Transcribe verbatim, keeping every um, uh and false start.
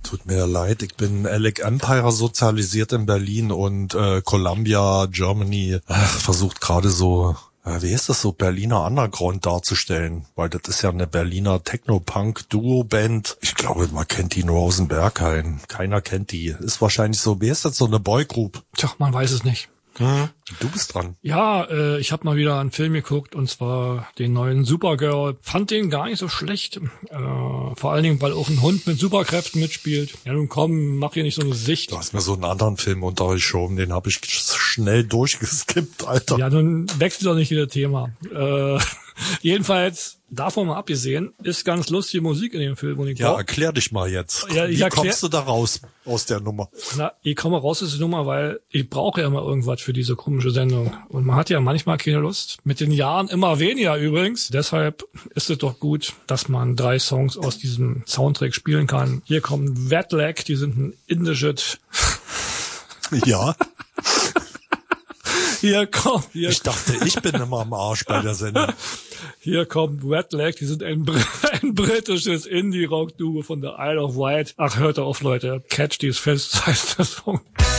Tut mir leid, ich bin Alec Empire sozialisiert in Berlin und äh, Columbia, Germany, äh, versucht gerade so, äh, wie ist das so, Berliner Underground darzustellen, weil das ist ja eine Berliner Techno-Punk-Duo-Band. Ich glaube, man kennt die nur aus dem Berghain. Keiner kennt die. Ist wahrscheinlich so, wie ist das, so eine Boygroup? Tja, man weiß es nicht. Hm, du bist dran. Ja, äh, ich habe mal wieder einen Film geguckt, und zwar den neuen Supergirl. Fand den gar nicht so schlecht. Äh, vor allen Dingen, weil auch ein Hund mit Superkräften mitspielt. Ja, nun komm, mach hier nicht so eine Sicht. Du hast mir so einen anderen Film untergeschoben, den habe ich schnell durchgeskippt, Alter. Ja, nun wechselt doch nicht wieder Thema. Äh, jedenfalls, davon mal abgesehen, ist ganz lustige Musik in dem Film. Und ich Ja, glaub, erklär dich mal jetzt. Ja, ich Wie erklär- kommst du da raus aus der Nummer? Na, ich komme raus aus der Nummer, weil ich brauche ja immer irgendwas für diese komische Sendung. Und man hat ja manchmal keine Lust. Mit den Jahren immer weniger übrigens. Deshalb ist es doch gut, dass man drei Songs aus diesem Soundtrack spielen kann. Hier kommt Wet Leg, die sind ein indisches... Ja. Hier kommt... Hier Ich dachte, ich bin immer am Arsch bei der Sendung. Hier kommt Wet Leg, die sind ein, Br- ein britisches Indie-Rock-Duo von der Isle of Wight. Ach, hört auf, Leute. Catch, die ist fest, heißt der Song.